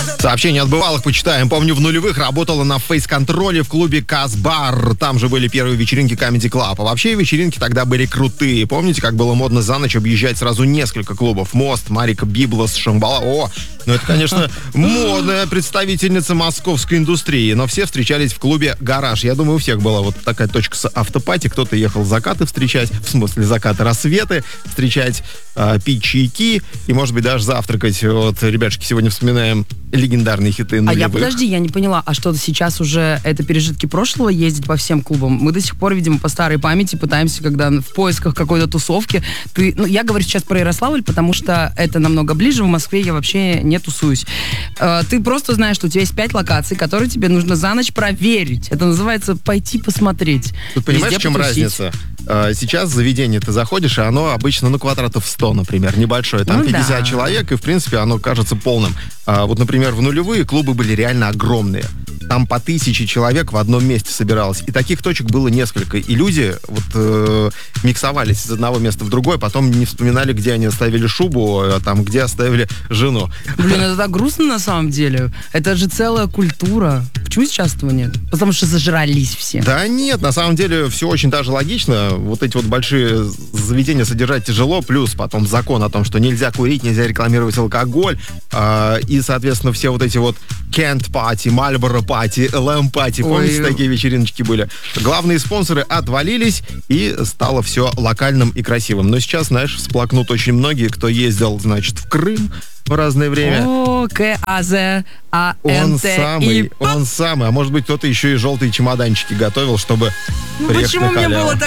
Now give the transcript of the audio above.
Сообщение от бывалых почитаем. Помню, в нулевых работала на фейс-контроле в клубе Казбар. Там же были первые вечеринки Comedy Club. А вообще вечеринки тогда были крутые. Помните, как было модно за ночь объезжать сразу несколько клубов? Мост, Марика, Библос, Шамбала. О, ну это, конечно, модная представительница московской индустрии. Но все встречались в клубе «Гараж». Я думаю, у всех была вот такая точка с автопати. Кто-то ехал закаты встречать, в смысле закаты, рассветы встречать, пить чайки и, может быть, даже завтракать. Вот, ребятушки, сегодня вспоминаем легендарные хиты нулевых. Подожди, я не поняла, а что сейчас уже это пережитки прошлого ездить по всем клубам? Мы до сих пор, видимо, по старой памяти пытаемся, когда в поисках какой-то тусовки. Я говорю сейчас про Ярославль, потому что это намного ближе. В Москве я вообще не тусуюсь. Ты просто знаешь, что у тебя есть 5 локаций, которые тебе нужно за ночь проверить. Это называется пойти посмотреть. Тут понимаешь, в чем разница? Сейчас в заведение ты заходишь, и оно обычно, квадратов 100, например, небольшое. Там 50 человек, и, в принципе, оно кажется полным. Вот, например, в нулевые клубы были реально огромные. Там по 1000 человек в одном месте собиралось. И таких точек было несколько. И люди миксовались из одного места в другое, потом не вспоминали, где они оставили шубу, где оставили жену. Блин, это так грустно на самом деле. Это же целая культура. Почему сейчас этого нет? Потому что зажрались все. Да нет, на самом деле все очень даже логично. Вот эти вот большие заведения содержать тяжело, плюс потом закон о том, что нельзя курить, нельзя рекламировать алкоголь. И, соответственно, все вот эти вот Kent Party, Marlboro Party, LM Party, помните, такие вечериночки были? Главные спонсоры отвалились, и стало все локальным и красивым. Но сейчас, знаешь, всплакнут очень многие, кто ездил, значит, в Крым в разное время. О, КАЗАНТ. Он самый. А может быть, кто-то еще и желтые чемоданчики готовил, чтобы приехать на халяву.